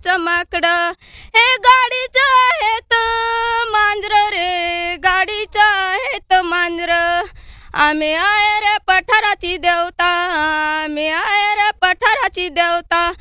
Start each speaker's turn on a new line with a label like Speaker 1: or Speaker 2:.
Speaker 1: माकडं हे गाडीचं आहेत मांजर रे गाडीचं आहेत मांजर आम्ही आहे रे पठाराची देवता आम्ही आहे रे पठाराची देवता